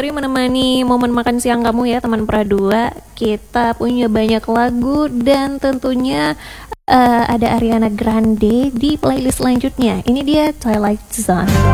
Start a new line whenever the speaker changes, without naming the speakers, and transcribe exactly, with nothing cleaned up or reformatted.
Story menemani momen makan siang kamu ya teman Pradua. Kita punya banyak lagu dan tentunya uh, ada Ariana Grande di playlist selanjutnya. Ini dia Twilight Zone.